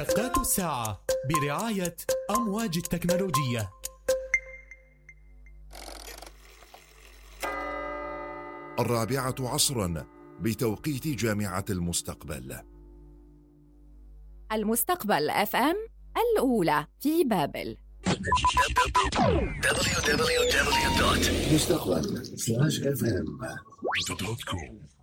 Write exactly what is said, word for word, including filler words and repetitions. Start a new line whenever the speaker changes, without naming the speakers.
دقات الساعة برعاية أمواج التكنولوجية.
الرابعة عصرا بتوقيت جامعة المستقبل.
المستقبل اف ام الأولى في بابل.
دبليو دبليو دبليو دوت مستقبل سلاش اف ام دوت كوم